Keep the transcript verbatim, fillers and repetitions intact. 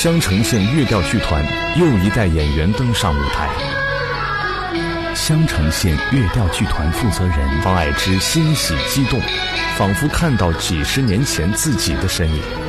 襄城县乐调剧团又一代演员登上舞台。襄城县乐调剧团负责人方爱之欣喜激动，仿佛看到几十年前自己的身影。